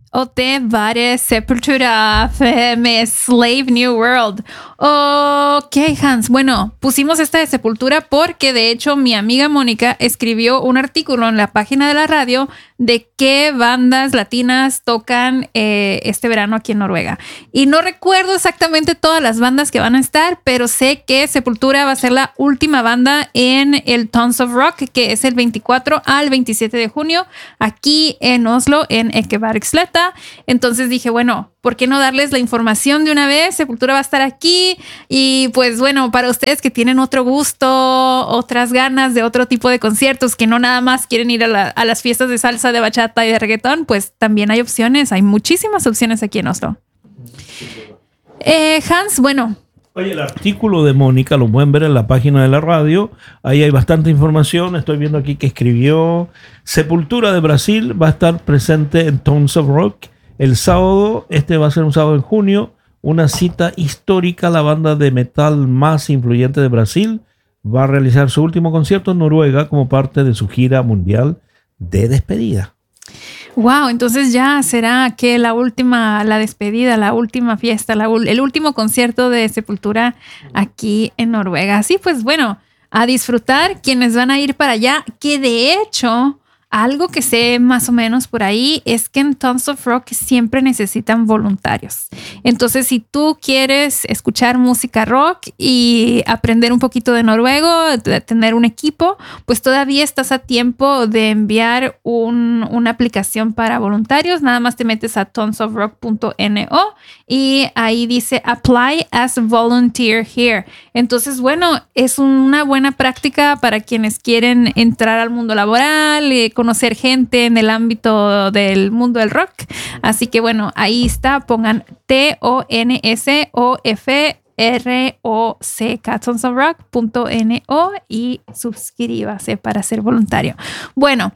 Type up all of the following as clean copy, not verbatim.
Och det var Sepultura med Slave New World. Ok, Hans. Bueno, pusimos esta de Sepultura porque de hecho mi amiga Mónica escribió un artículo en la página de la radio de qué bandas latinas tocan este verano aquí en Noruega. Y no recuerdo exactamente todas las bandas que van a estar, pero sé que Sepultura va a ser la última banda en el Tons of Rock, que es el 24 al 27 de junio, aquí en Oslo, en Ekebergsletta. Entonces dije, bueno, ¿por qué no darles la información de una vez? Sepultura va a estar aquí y pues bueno, para ustedes que tienen otro gusto, otras ganas de otro tipo de conciertos, que no nada más quieren ir a las fiestas de salsa, de bachata y de reggaetón, pues también hay opciones, hay muchísimas opciones aquí en Oslo. Hans, bueno. Oye, el artículo de Mónica lo pueden ver en la página de la radio. Ahí hay bastante información. Estoy viendo aquí que escribió Sepultura de Brasil. Va a estar presente en Tons of Rock el sábado. Este va a ser un sábado en junio. Una cita histórica. La banda de metal más influyente de Brasil va a realizar su último concierto en Noruega como parte de su gira mundial de despedida. Wow, entonces ya será que la despedida, la última fiesta, el último concierto de Sepultura aquí en Noruega. Así pues, bueno, a disfrutar quienes van a ir para allá, que de hecho, algo que sé más o menos por ahí es que en Tons of Rock siempre necesitan voluntarios. Entonces, si tú quieres escuchar música rock y aprender un poquito de noruego, de tener un equipo, pues todavía estás a tiempo de enviar una aplicación para voluntarios. Nada más te metes a tonsofrock.no y ahí dice Apply as volunteer here. Entonces, bueno, es una buena práctica para quienes quieren entrar al mundo laboral, conocer gente en el ámbito del mundo del rock. Así que bueno, ahí está, pongan TONSOFROCK, tonsofrock.no y suscríbase para ser voluntario. Bueno,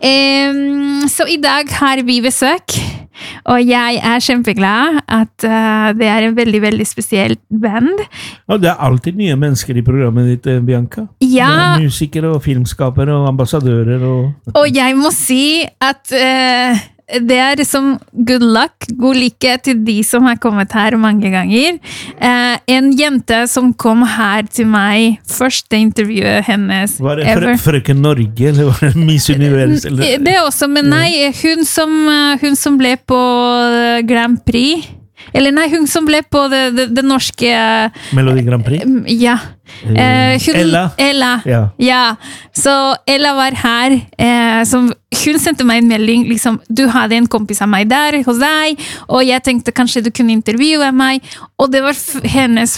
så i dag har vi besøk, og jeg kjempeglad at det en veldig, veldig spesiell band. Ja, det alltid nye mennesker i programmet ditt, Bianca. Ja. Musikere og filmskapere og ambassadører. Og jeg må si at det som good luck, god lykke til de som har kommet her mange ganger. En jente som kom her til meg, første intervjuet hennes. Var det Frøken Norge, eller var det Miss Univers? Det også, men nei, hun som ble på Grand Prix. Eller nei, hun som ble på det norske Melodi Grand Prix? Ja. Ella. Ja. Så Ella var her. Hun sendte meg en melding, liksom, du hadde en kompis av meg der hos deg, og jeg tenkte kanskje du kunne intervjue meg, og det var hennes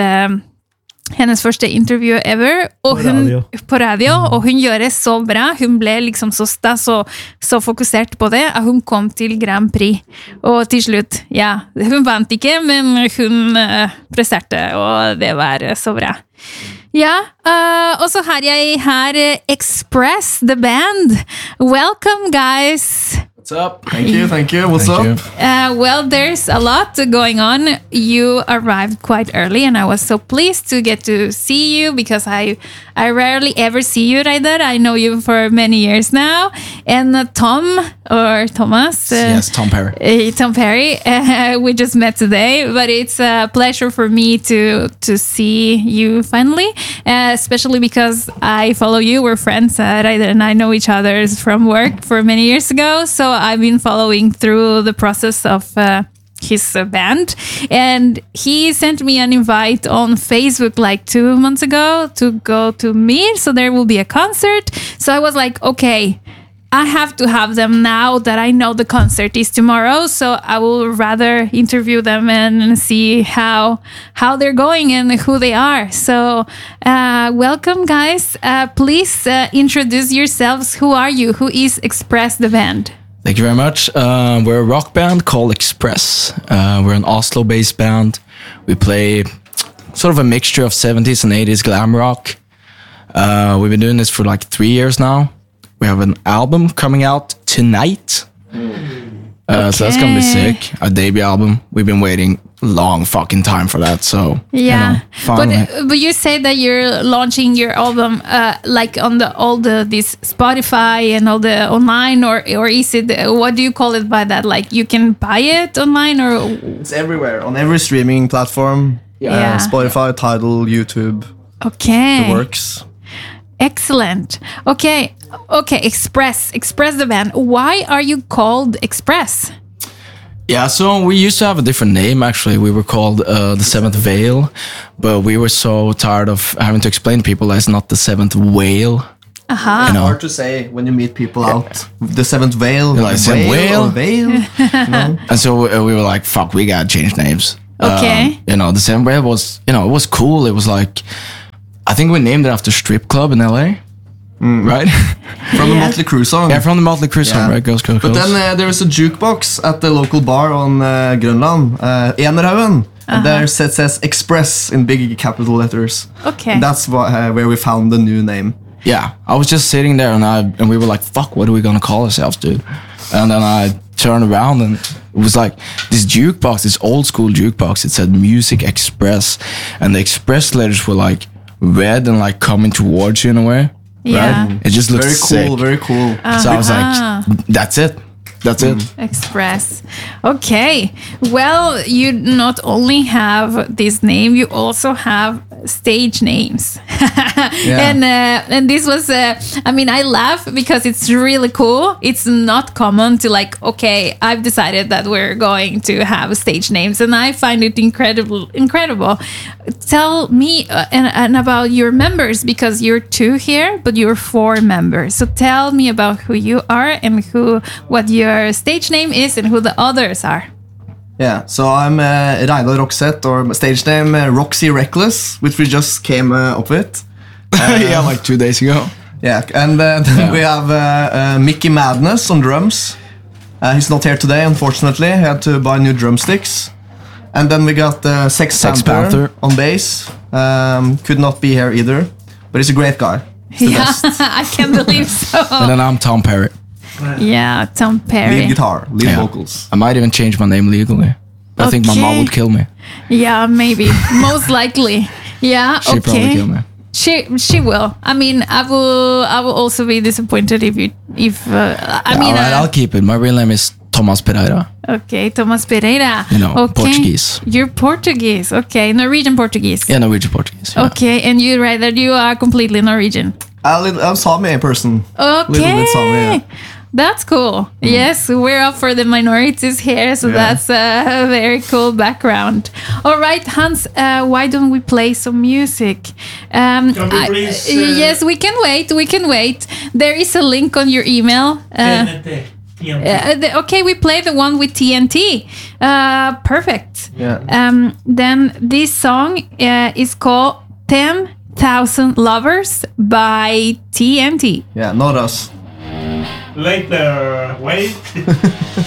første intervju ever, og på radio, og hun gjør det så bra, hun ble liksom så stas og så fokusert på det, at hun kom til Grand Prix, og til slutt, ja, hun vant ikke, men hun presterte, og det var så bra. Ja, og så har jeg her Express, the band. Welcome, guys. What's up? Thank you. What's up? Well, there's a lot going on. You arrived quite early, and I was so pleased to get to see you because I rarely ever see you right there. I know you for many years now. And Thomas. Yes, Tom Perry. Tom Perry. We just met today, but it's a pleasure for me to see you finally, especially because I follow you. We're friends, right there, and I know each other from work for many years ago. So I've been following through the process of his band, and he sent me an invite on Facebook like 2 months ago to go to Mir, so there will be a concert. So I was like, okay, I have to have them now that I know the concert is tomorrow, so I will rather interview them and see how they're going and who they are. So welcome, guys. Please introduce yourselves. Who are you? Who is Express, the band? Thank you very much. We're a rock band called Express. We're an Oslo-based band. We play sort of a mixture of 70s and 80s glam rock. We've been doing this for like 3 years now. We have an album coming out tonight. So that's going to be sick. Our debut album. We've been waiting long fucking time for that. So Yeah, finally. but you say that you're launching your album like on this Spotify and all the online, or is it, what do you call it by that? Like you can buy it online, or It's everywhere on every streaming platform. Yeah. Spotify, Tidal, YouTube, okay, the works. excellent. Okay, Express the band. Why are you called Express? Yeah, so we used to have a different name actually. We were called the Seventh Veil, but we were so tired of having to explain to people that it's not the Seventh Whale. Uh-huh. You know? Hard to say when you meet people out. The seventh whale, Like, seventh whale? or veil. No. And so we were like, "Fuck, we gotta change names." Okay. The Seventh Whale was, it was cool. It was like, I think we named it after strip club in LA, right? From the Motley Crue song. Yeah, from the Motley Crue song, right? Girls, girls, But girls. then there was a jukebox at the local bar on Grönland, Enerhaugen. And there it says Express in big capital letters. Okay. That's where we found the new name. Yeah, I was just sitting there and we were like, "Fuck, what are we gonna call ourselves, dude?" And then I turned around and it was like this jukebox, this old school jukebox. It said Music Express, and the Express letters were like red and like coming towards you in a way. Yeah. Right? It just looked Very sick. cool, very cool. So I was like, "That's it, that's it." Express. Okay. Well, you not only have this name, you also have stage names. And this was, I laugh because it's really cool. It's not common to like, okay, I've decided that we're going to have stage names, and I find it incredible. Tell me and about your members, because you're 2 here, but you're 4 members. So tell me about who you are and what your stage name is and who the others are. Yeah, so I'm Reidar Roxette, or stage name Roxy Reckless, which we just came up with. Yeah, like 2 days ago. Yeah, and then we have Mickey Madness on drums. He's not here today, unfortunately. He had to buy new drumsticks. And then we got Sex Panther on bass. Could not be here either, but he's a great guy. Yeah, I can't believe so. And then I'm Tom Perry. Yeah, Tom Perry. Lead guitar, lead Yeah. vocals. I might even change my name legally. I think my mom Okay. would kill me. Yeah, maybe. Most likely. Yeah, She'd probably okay. kill me. She will. I mean, I will also be disappointed if I'll keep it. My real name is Thomas Pereira. Okay, Thomas Pereira. Okay. Portuguese. You're Portuguese. Okay, Norwegian Portuguese. Yeah, Norwegian Portuguese. Yeah. Okay, and you write that you are completely Norwegian. I'm Sami person. Okay. Little bit Sami, yeah. That's cool. Yes, we're up for the minorities here, so Yeah. that's a very cool background. All right, Hans, why don't we play some music? Can we please, yes, we can wait. We can wait. There is a link on your email. Okay, we play the one with TNT. Perfect. Yeah. Then this song is called 10,000 Lovers by TNT. Yeah, not us. Later, wait.